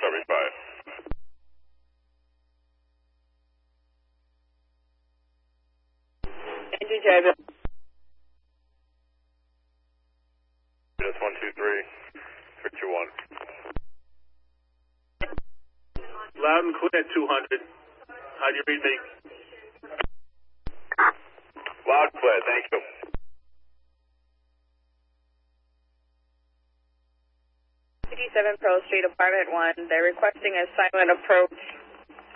Discovery 5. Engine driver. That's 123, 321. Loud and clear, 200. How do you read me? Loud clear, thank you. CD7 Pearl Street, Apartment 1. They're requesting a silent approach